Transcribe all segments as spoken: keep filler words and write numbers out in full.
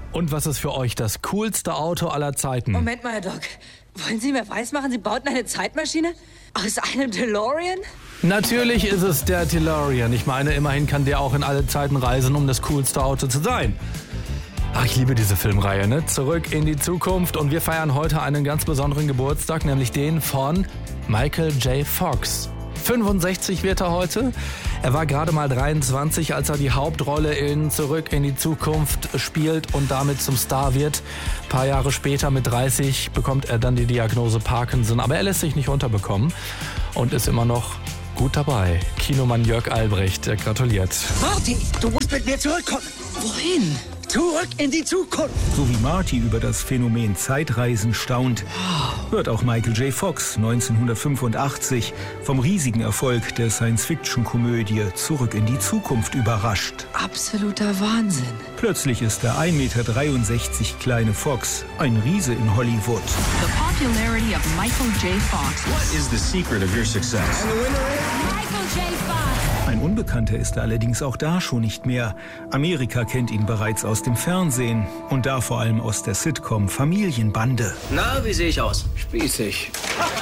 Und was ist für euch das coolste Auto aller Zeiten? Moment mal, Herr Doc. Wollen Sie mir weismachen, Sie bauten eine Zeitmaschine? Aus einem DeLorean? Natürlich ist es der DeLorean. Ich meine, immerhin kann der auch in alle Zeiten reisen, um das coolste Auto zu sein. Ach, ich liebe diese Filmreihe, ne? Zurück in die Zukunft. Und wir feiern heute einen ganz besonderen Geburtstag, nämlich den von Michael J. Fox. fünfundsechzig wird er heute. Er war gerade mal dreiundzwanzig, als er die Hauptrolle in Zurück in die Zukunft spielt und damit zum Star wird. Ein paar Jahre später, mit dreißig, bekommt er dann die Diagnose Parkinson. Aber er lässt sich nicht unterbekommen und ist immer noch gut dabei. Kinomann Jörg Albrecht, der gratuliert. Marty, du musst mit mir zurückkommen. Wohin? Zurück in die Zukunft. So wie Marty über das Phänomen Zeitreisen staunt, wird auch Michael J. Fox neunzehnhundertfünfundachtzig vom riesigen Erfolg der Science-Fiction-Komödie Zurück in die Zukunft überrascht. Absoluter Wahnsinn. Plötzlich ist der ein Meter dreiundsechzig kleine Fox ein Riese in Hollywood. The popularity of Michael J. Fox. What is the secret of your success? Michael J. Fox. Ein Unbekannter ist er allerdings auch da schon nicht mehr. Amerika kennt ihn bereits aus dem Fernsehen und da vor allem aus der Sitcom Familienbande. Na, wie sehe ich aus? Spießig.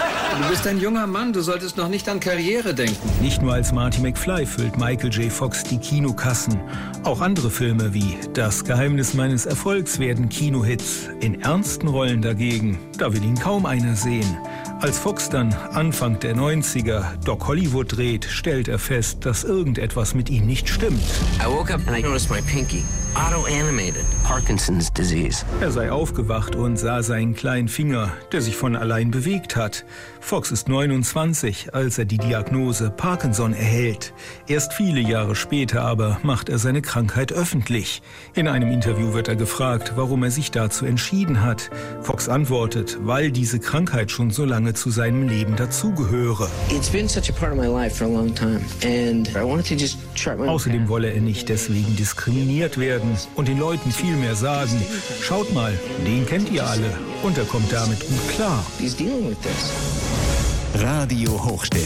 Du bist ein junger Mann, du solltest noch nicht an Karriere denken. Nicht nur als Marty McFly füllt Michael J. Fox die Kinokassen. Auch andere Filme wie Das Geheimnis meines Erfolgs werden Kinohits. In ernsten Rollen dagegen, da will ihn kaum einer sehen. Als Fox dann Anfang der neunziger Doc Hollywood dreht, stellt er fest, dass irgendetwas mit ihm nicht stimmt. I woke up and I noticed my pinky. Auto-animated. Parkinson's disease. Er sei aufgewacht und sah seinen kleinen Finger, der sich von allein bewegt hat. Fox ist neunundzwanzig, als er die Diagnose Parkinson erhält. Erst viele Jahre später aber macht er seine Krankheit öffentlich. In einem Interview wird er gefragt, warum er sich dazu entschieden hat. Fox antwortet, weil diese Krankheit schon so lange zu seinem Leben dazugehöre. It's been such a part of my life for a long time and I wanted to just chart my Außerdem wolle er nicht deswegen diskriminiert werden und den Leuten viel mehr sagen, schaut mal, den kennt ihr alle und er kommt damit gut klar. He's dealing with this. Radio Hochstift.